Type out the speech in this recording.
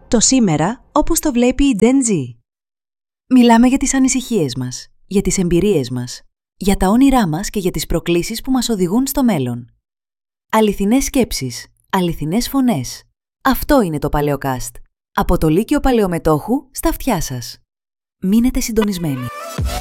Το σήμερα όπως το βλέπει η Gen Z. Μιλάμε για τις ανησυχίες μας, για τις εμπειρίες μας, για τα όνειρά μας και για τις προκλήσεις που μας οδηγούν στο μέλλον. Αληθινές σκέψεις, αληθινές φωνές. Αυτό είναι το Παλαιοκάστ. Από το Λύκειο Παλαιομετόχου στα αυτιά σας. Μείνετε συντονισμένοι.